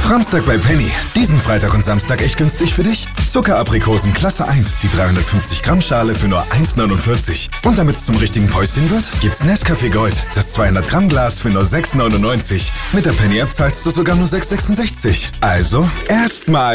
Samstag bei Penny. Diesen Freitag und Samstag echt günstig für dich? Zuckeraprikosen Klasse 1, die 350 Gramm Schale für nur 1,49. Und damit es zum richtigen Päuschen wird, gibt's Nescafé Gold, das 200 Gramm Glas für nur 6,99. Mit der Penny App zahlst du sogar nur 6,66. Also erstmal